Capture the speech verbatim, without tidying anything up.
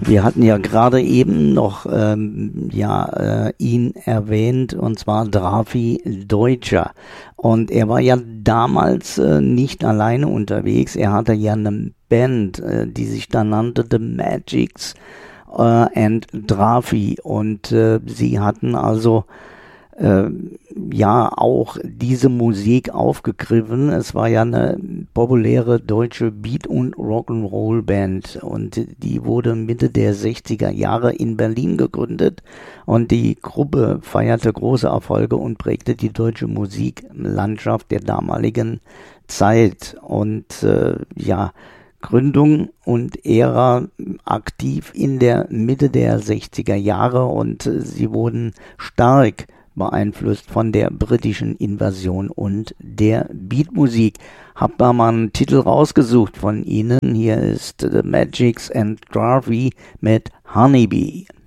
Wir hatten ja gerade eben noch ähm, ja äh, ihn erwähnt, und zwar Drafi Deutscher. Und er war ja damals äh, nicht alleine unterwegs. Er hatte ja eine Band, äh, die sich da nannte The Magics äh, and Drafi. Und äh, sie hatten also äh, ja auch diese Musik aufgegriffen. Es war ja eine populäre deutsche Beat- und Rock'n'Roll-Band und die wurde Mitte der sechziger Jahre in Berlin gegründet und die Gruppe feierte große Erfolge und prägte die deutsche Musiklandschaft der damaligen Zeit. Und äh, ja, Gründung und Ära aktiv in der Mitte der sechziger Jahre und äh, sie wurden stark beeinflusst von der britischen Invasion und der Beatmusik. Hab da mal einen Titel rausgesucht von ihnen. Hier ist The Magics and Drafi mit Honeybee.